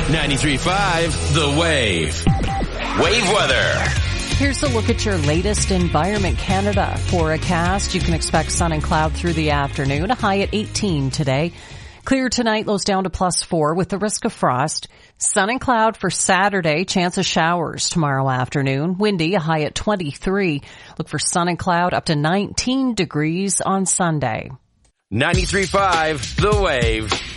93.5 The Wave. Wave weather. Here's a look at your latest Environment Canada forecast. You can expect sun and cloud through the afternoon, a high at 18 today. Clear tonight, lows down to +4 with the risk of frost. Sun and cloud for Saturday, chance of showers tomorrow afternoon. Windy, a high at 23. Look for sun and cloud up to 19 degrees on Sunday. 93.5 The Wave.